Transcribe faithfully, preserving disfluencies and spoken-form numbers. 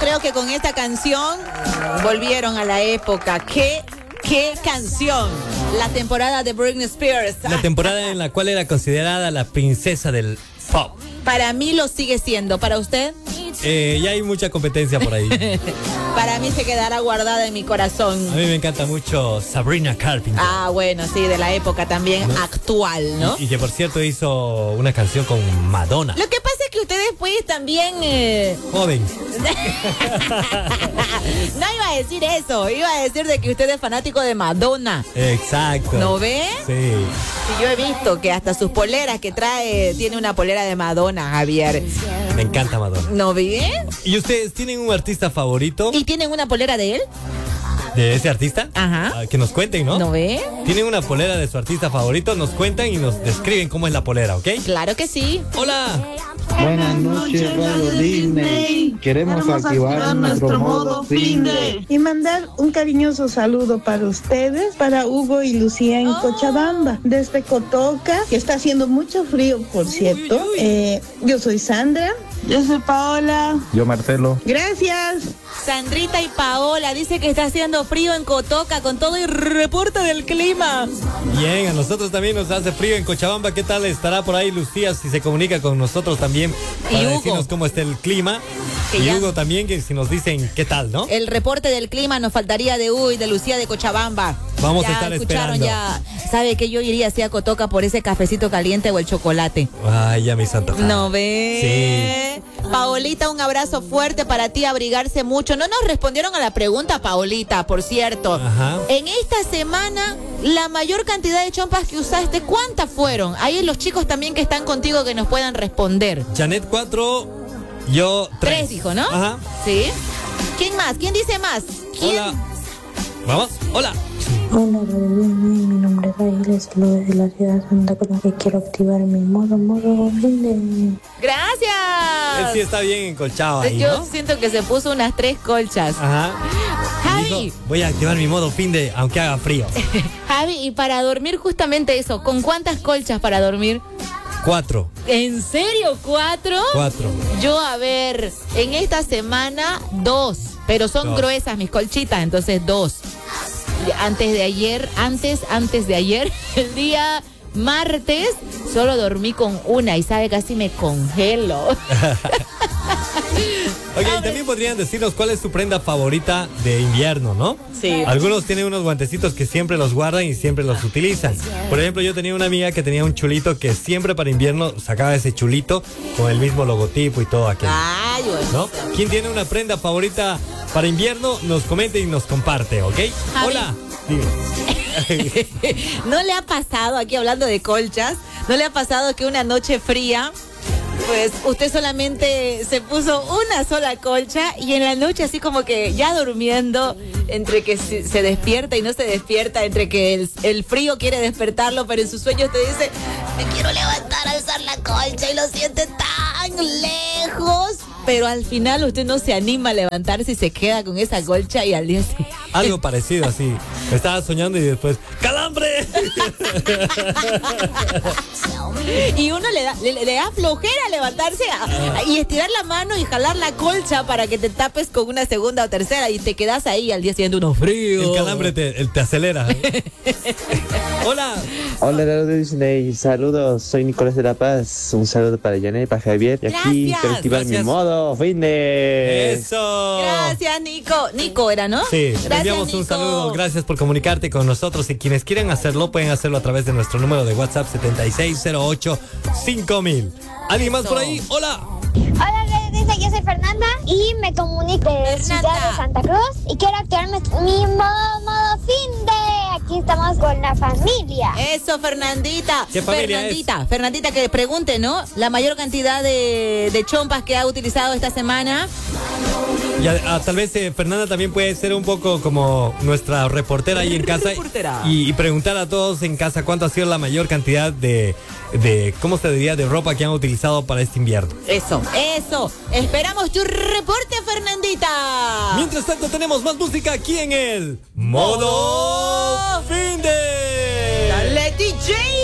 creo que con esta canción volvieron a la época. ¿Qué, qué canción? La temporada de Britney Spears. La temporada en la cual era considerada la princesa del pop. Para mí lo sigue siendo. ¿Para usted? Eh, ya hay mucha competencia por ahí. Para mí se quedará guardada en mi corazón. A mí me encanta mucho Sabrina Carpenter. Ah, bueno, sí, de la época también, ¿no? Actual, ¿no? Y, y que por cierto hizo una canción con Madonna. Lo que pasa es que ustedes pues también... Eh... Joven. No iba a decir eso, iba a decir de que usted es fanático de Madonna. Exacto. ¿No ve? Sí. Sí, yo he visto que hasta sus poleras que trae, tiene una polera de Madonna, Javier. Me encanta Madonna. ¿No ve? ¿Y ustedes tienen un artista favorito? ¿Y tienen una polera de él? ¿De ese artista? Ajá. Ah, que nos cuenten, ¿no? ¿No ve? Tienen una polera de su artista favorito, nos cuentan y nos describen cómo es la polera, ¿ok? Claro que sí. Hola. Buenas noches, Radio Disney. Queremos, Queremos activar, activar nuestro modo fin de. Y mandar un cariñoso saludo para ustedes, para Hugo y Lucía en oh. Cochabamba, desde Cotoca, que está haciendo mucho frío, por cierto. Uy, uy. Eh, yo soy Sandra. Yo soy Paola. Yo Marcelo. Gracias. Sandrita y Paola dice que está haciendo frío en Cotoca con todo el reporte del clima. Bien, a nosotros también nos hace frío en Cochabamba. ¿Qué tal estará por ahí Lucía si se comunica con nosotros también para y Hugo, decirnos cómo está el clima? Y ya... Hugo también, que si nos dicen qué tal, ¿no? El reporte del clima nos faltaría de Hugo y de Lucía de Cochabamba. Vamos ya a estar escucharon esperando. Ya, ¿sabe que yo iría así a Cotoca por ese cafecito caliente o el chocolate? Ay, ya me hizo antojar. ¿No ve? Sí. Paolita, un abrazo fuerte para ti, abrigarse mucho. No nos respondieron a la pregunta, Paolita, por cierto. Ajá. En esta semana, la mayor cantidad de chompas que usaste, ¿cuántas fueron? Ahí los chicos también que están contigo que nos puedan responder. Janet cuatro, yo tres. Tres, dijo, ¿no? Ajá. Sí. ¿Quién más? ¿Quién dice más? ¿Quién? Hola. ¿Vamos? Hola. Hola, Radio Disney, mi nombre es Raíl, les saludo desde la ciudad de Santa Cruz y quiero activar mi modo, modo fin de... ¡Gracias! Él sí está bien encolchado ahí, Yo ¿no? siento que se puso unas tres colchas. Ajá. Javi. Dijo, voy a activar mi modo fin de, aunque haga frío. Javi, y para dormir justamente eso, ¿con cuántas colchas para dormir? Cuatro. ¿En serio? ¿Cuatro? Cuatro. Yo, a ver, en esta semana, dos. Pero son dos. gruesas mis colchitas, entonces dos. Antes de ayer, antes, antes de ayer, el día martes, solo dormí con una y sabe, casi me congelo. Ok, y también podrían decirnos cuál es su prenda favorita de invierno, ¿no? Sí. Algunos tienen unos guantecitos que siempre los guardan y siempre los utilizan. Por ejemplo, yo tenía una amiga que tenía un chulito que siempre para invierno sacaba ese chulito con el mismo logotipo y todo aquello. Ay, bueno. ¿No? ¿Quién tiene una prenda favorita para invierno? Nos comenta y nos comparte, ¿ok? Javi. Hola. Dime. ¿No le ha pasado, aquí hablando de colchas, no le ha pasado que una noche fría, pues usted solamente se puso una sola colcha y en la noche así como que ya durmiendo, entre que se, se despierta y no se despierta, entre que el, el frío quiere despertarlo, pero en sus sueños te dice, me quiero levantar a alzar la colcha y lo siente tan lejos, pero al final usted no se anima a levantarse y se queda con esa colcha y al día siguiente... Algo parecido así. Estaba soñando y después, ¡calambre! Y uno le da, le, le da flojera levantarse a, a, y estirar la mano y jalar la colcha para que te tapes con una segunda o tercera y te quedas ahí al día siguiente uno frío. El calambre te, el, te acelera. ¿Eh? Hola. Hola, Radio Disney. Saludos, soy Nicolás de La Paz. Un saludo para Janet, para Javier. Y aquí Gracias. quiero activar mi modo fitness. Eso. Gracias, Nico. Nico era, ¿no? Sí, Gracias, le enviamos Nico. un saludo. Gracias por comunicarte con nosotros. Y quienes quieran hacerlo, pueden hacerlo a través de nuestro número de WhatsApp setenta y seis cero ocho cinco mil. ¿Alguien más por ahí? Hola. Hola, Radio Disney, yo soy Fernanda y me comunico de Ciudad de Santa Cruz y quiero activarme mi modo, modo fin de. Aquí estamos con la familia. Eso, Fernandita. ¿Qué familia Fernandita, es? Fernandita, que pregunte, ¿no? La mayor cantidad de, de chompas que ha utilizado esta semana. Y a, a, tal vez eh, Fernanda también puede ser un poco como nuestra reportera ahí en casa y, y preguntar a todos en casa cuánto ha sido la mayor cantidad de, de, ¿cómo se diría?, de ropa que han utilizado para este invierno. Eso, eso. Esperamos tu reporte, Fernandita. Mientras tanto tenemos más música aquí en el Modo Fin de. ¡Dale, D J!